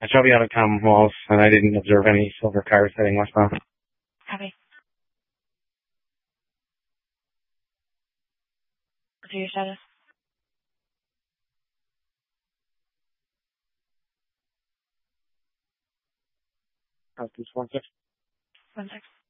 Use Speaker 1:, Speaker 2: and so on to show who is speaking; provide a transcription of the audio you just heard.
Speaker 1: I shall be out of town malls, and I didn't observe any silver cars heading westbound.
Speaker 2: Copy. What's your status?
Speaker 1: Just 1 6.
Speaker 2: 1 6.